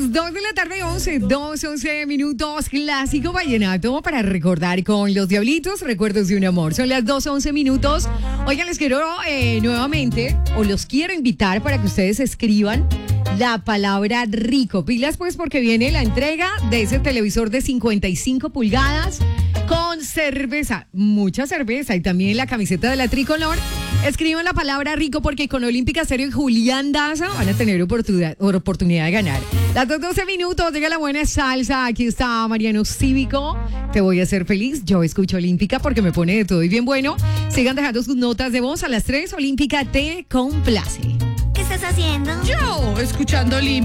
las 2 de la tarde, 11 minutos, clásico vallenato para recordar con los Diablitos, recuerdos de un amor. Son las 2:11 minutos. Oigan, les quiero nuevamente, o los quiero invitar para que ustedes escriban la palabra rico. Pilas pues porque viene la entrega de ese televisor de 55 pulgadas con cerveza, mucha cerveza y también la camiseta de la tricolor. Escriban la palabra rico porque con Olímpica Stereo y Julián Daza van a tener oportunidad de ganar. Las 2:12 minutos, llega la buena salsa. Aquí está Mariano Cívico. Te voy a hacer feliz. Yo escucho Olímpica porque me pone de todo y bien bueno. Sigan dejando sus notas de voz a las 3. Olímpica te complace. ¿Qué estás haciendo? Yo, escuchando Olímpica.